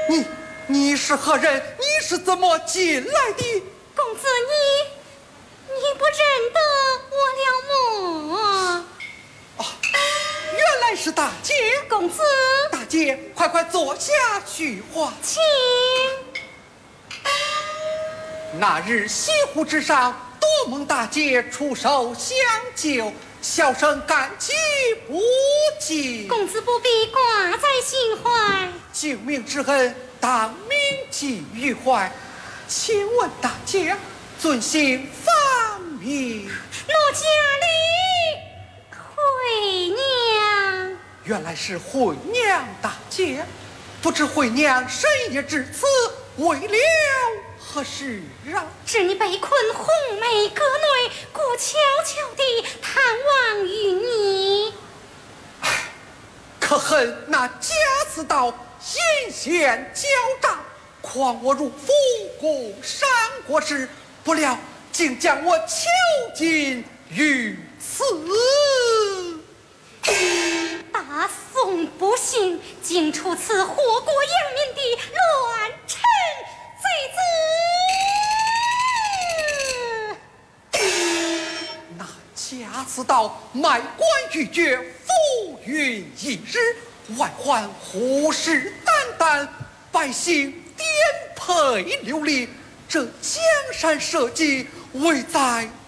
你是何人？你是怎么进来的？ 公子，你不认得我了么？ 哦，原来是大姐。 公子， 大姐，快坐下叙话。 请。 那日西湖之上，多蒙大姐出手相救，小生感激不尽。 公子不必挂在心怀， 救命之恩当铭记于怀。请问大姐，尊姓芳名？ 奴家里回娘。 原来是回娘大姐，不知回娘深夜至此，为了何事啊？ 是你被困红梅阁内，故悄悄地探望于你。 可恨那贾似道阴险狡诈，诓我入府共赏国事，不料竟将我囚禁于此。 大宋不幸，竟出此祸国殃民的乱臣贼子。 那贾似道卖官鬻爵，浮云一日，外患虎视眈眈，百姓颠沛流离，这江山社稷，危在